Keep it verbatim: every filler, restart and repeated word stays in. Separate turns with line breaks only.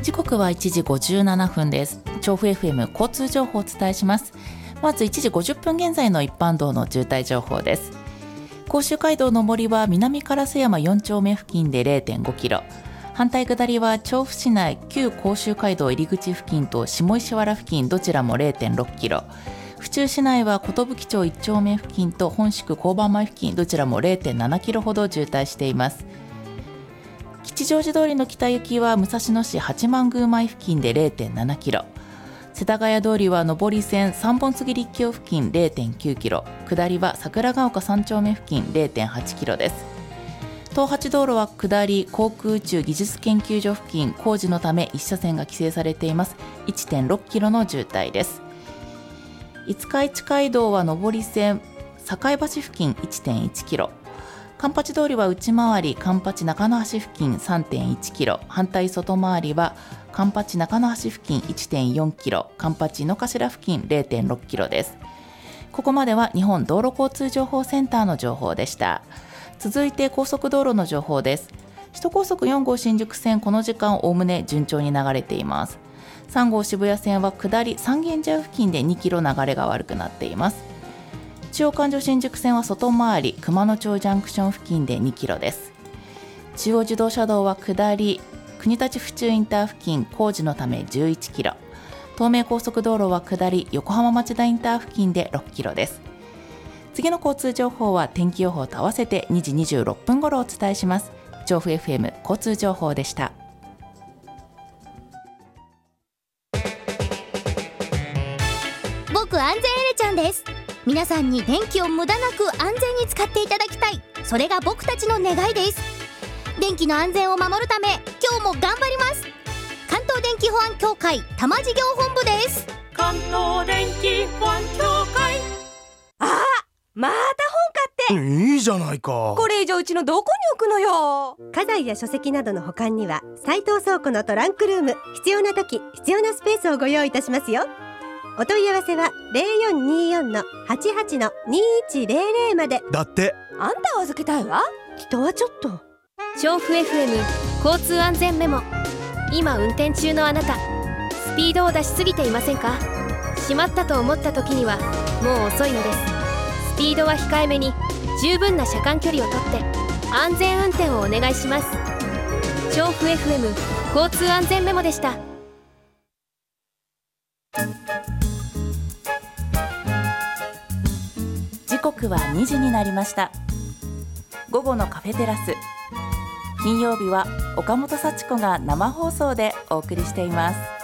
時刻はいちじごじゅうななふんです。調布 エフエム 交通情報をお伝えします。まずいちじごじゅっぷん現在の一般道の渋滞情報です。甲州街道上りは南烏山よん丁目付近で れいてんごキロ、反対下りは調布市内旧甲州街道入り口付近と下石原付近どちらも れいてんろくキロ、府中市内は寿町いち丁目付近と本宿交番前付近どちらも れいてんななキロほど渋滞しています。吉祥寺通りの北行きは武蔵野市八幡宮前付近で れいてんななキロ、世田谷通りは上り線三本杉立教付近 れいてんきゅうキロ、下りは桜ヶ丘さん丁目付近 れいてんはちキロです。東八道路は下り航空宇宙技術研究所付近工事のためいち車線が規制されています。 いってんろくキロの渋滞です。五日市街道は上り線堺橋付近 いってんいちキロ、環八通りは内回り環八中野橋付近 さんてんいちキロ、反対外回りは環八中野橋付近 いってんよんキロ、環八井の頭付近 れいてんろくキロです。ここまでは日本道路交通情報センターの情報でした。続いて高速道路の情報です。首都高速よん号新宿線、この時間おおむね順調に流れています。さん号渋谷線は下り三軒茶屋付近でにキロ流れが悪くなっています。中央環状新宿線は外回り熊野町ジャンクション付近でにキロです。中央自動車道は下り国立府中インター付近工事のためじゅういちキロ、東名高速道路は下り横浜町田インター付近でろくキロです。次の交通情報は天気予報と合わせてにじにじゅうろっぷん頃お伝えします。調布 エフエム 交通情報でした。
僕安全エレちゃんです。皆さんに電気を無駄なく安全に使っていただきたい、それが僕たちの願いです。電気の安全を守るため今日も頑張ります。関東電気保安協会多摩事業本部です。
関東電気保安協会。
あ、また本買って。
いいじゃないか。
これ以上うちのどこに置くのよ。
家財や書籍などの保管には斉藤倉庫のトランクルーム、必要な時必要なスペースをご用意いたしますよ。お問い合わせは ゼロよんにーよん はちはち にいちゼロゼロ まで。
だって
あんたを預けたいわ。
人はちょっと。
調布 エフエム 交通安全メモ。今運転中のあなた、スピードを出しすぎていませんか？しまったと思った時にはもう遅いのです。スピードは控えめに十分な車間距離をとって安全運転をお願いします。調布 エフエム 交通安全メモでした。
時刻はにじになりました。午後のカフェテラス、金曜日は岡本幸子が生放送でお送りしています。